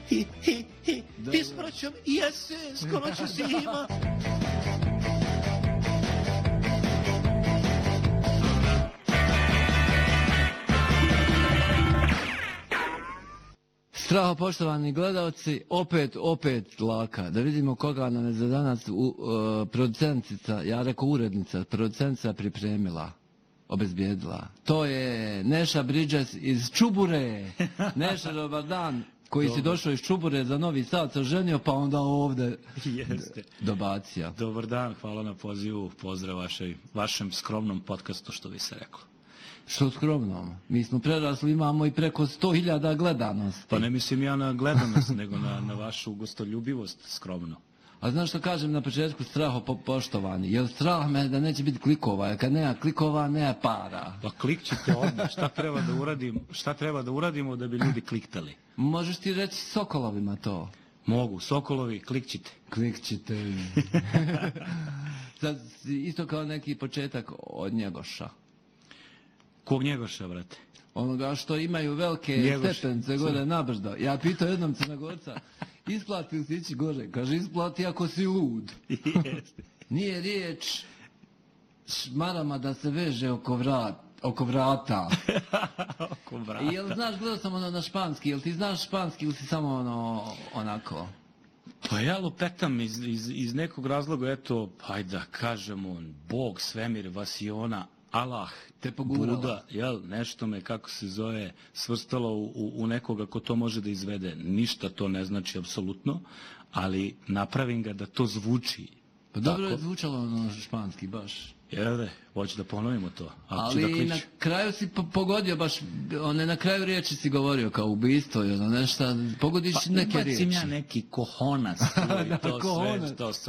I s braćom jesen, skoro će zima. Straho, poštovani gledalci, opet Laka. Da vidimo koga nam je za danas producentica, ja rekao urednica, producentica pripremila, obezbijedila. To je Neša Bridges iz Čubure. Neša, dobar dan, koji si došao iz Čubure za Novi Sad, se oženio, pa onda ovde dobacija. Dobar dan, hvala na pozivu, pozdrav vašem skromnom podcastu, što bi se reklo. Što skromno? Mi smo prerasli, imamo i preko 100.000 gledanosti. Pa ne mislim ja na gledanost, nego na vašu gostoljubivost skromno. A znaš što kažem na početku, Straho, poštovani? Jer strah me da neće biti klikova, jer kad nema klikova, nema para. Pa klikćite odmah, šta treba da uradimo da bi ljudi kliktali? Možeš ti reći Sokolovima to? Mogu, Sokolovi, klikćite. Klikćite. Sad, isto kao neki početak od Njegoša. Kog Njegoša, brate? Onoga što imaju velike stepence gore nabrdo. Ja pitao jednom Crnogorca, isplati li si ići gore? Kaže, isplati ako si lud. Nije riječ šmarama da se veže oko vrata. Oko vrata. Jel znaš, gledao sam ono na španski, jel ti znaš španski ili si samo onako? Pa ja lupetam iz nekog razloga, eto, hajde da kažemo, Bog, svemir, vasiona, Allah, te pogurala. Buda, jel, nešto me, kako se zove, svrstalo u nekoga ko to može da izvede. Ništa to ne znači apsolutno, ali napravim ga da to zvuči. Pa dobro je zvučalo ono španski, baš. Jel, hoću da ponovimo to. Ali na kraju si pogodio baš, na kraju riječi si govorio kao ubistvo i ono nešto, pogodiš neke riječi. Pa ubacim ja neki kohonas, to sve, to